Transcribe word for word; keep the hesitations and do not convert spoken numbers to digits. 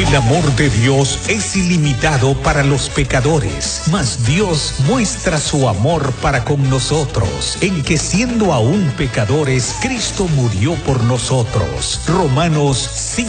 El amor de Dios es ilimitado para los pecadores, mas Dios muestra su amor para con nosotros, en que siendo aún pecadores, Cristo murió por nosotros. Romanos cinco.